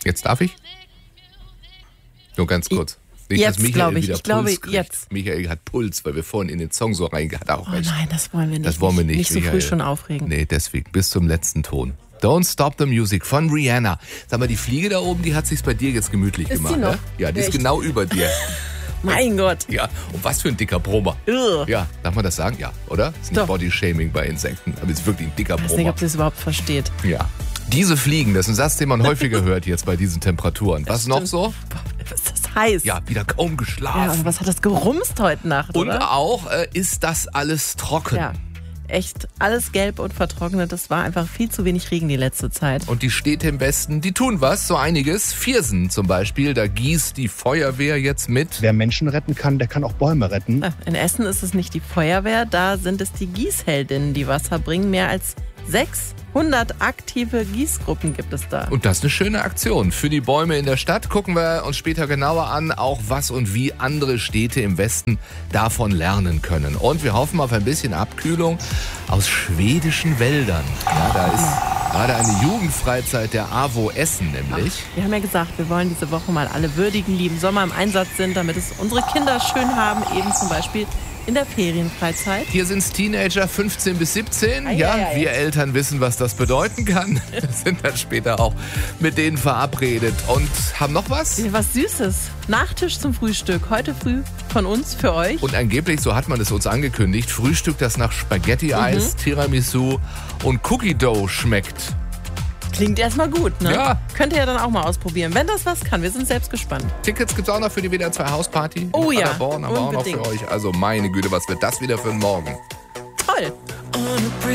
Jetzt darf ich? Nur ganz kurz. Nicht, Jetzt, dass Michael wieder ich glaube, Puls kriegt. jetzt. Michael hat Puls, weil wir vorhin in den Song so reingehört haben. Oh nein, das wollen wir nicht. Das wollen wir nicht, Nicht so früh Michael. schon aufregen. Nee, deswegen bis zum letzten Ton. Don't Stop the Music von Rihanna. Sag mal, die Fliege da oben, die hat sich's bei dir jetzt gemütlich Ist gemacht. die noch? Ne? Ja, die ist Echt? genau über dir. Mein Gott. Ja, und was für ein dicker Brummer. Ugh. Ja, darf man das sagen? Ja, oder? Ist nicht Doch. Bodyshaming bei Insekten, aber ist wirklich ein dicker Ich weiß nicht, Brummer. ob sie es überhaupt versteht. Ja. Diese Fliegen, das ist ein Satz, den man häufiger hört jetzt bei diesen Temperaturen. Was noch so? Boah, ist das heiß. Ja, wieder kaum Ja, geschlafen. und was hat das gerumst heute Nacht, Und oder? auch, ist das alles trocken? Ja, echt alles gelb und vertrocknet. Das war einfach viel zu wenig Regen die letzte Zeit. Und die Städte im Westen, die tun was, so einiges. Viersen zum Beispiel, da gießt die Feuerwehr jetzt mit. Wer Menschen retten kann, der kann auch Bäume retten. In Essen ist es nicht die Feuerwehr, da sind es die Gießheldinnen, die Wasser bringen. Mehr als 600 aktive Gießgruppen gibt es da. Und das ist eine schöne Aktion. Für die Bäume in der Stadt gucken wir uns später genauer an, auch was und wie andere Städte im Westen davon lernen können. Und wir hoffen auf ein bisschen Abkühlung aus schwedischen Wäldern. Ja, da ist gerade eine Jugendfreizeit der AWO Essen nämlich. Wir haben ja gesagt, wir wollen diese Woche mal alle würdigen, die im Sommer im Einsatz sind, damit es unsere Kinder schön haben, eben zum Beispiel in der Ferienfreizeit. Hier sind es Teenager 15 bis 17. Ei, Ja, ei, ei. wir Eltern wissen, was das bedeuten kann. Sind dann später auch mit denen verabredet. Und haben noch was? Ja, was Süßes. Nachtisch zum Frühstück. Heute früh von uns für euch. Und angeblich, so hat man es uns angekündigt, Frühstück, das nach Spaghetti-Eis, Tiramisu und Cookie Dough schmeckt. Klingt erstmal gut, ne? Ja. Könnt ihr ja dann auch mal ausprobieren, wenn das was kann. Wir sind selbst gespannt. Tickets gibt's auch noch für die WDR 2 Hausparty. Oh in ja, Paderborn, aber auch noch für unbedingt. euch. Also meine Güte, was wird das wieder für ein Morgen? Toll.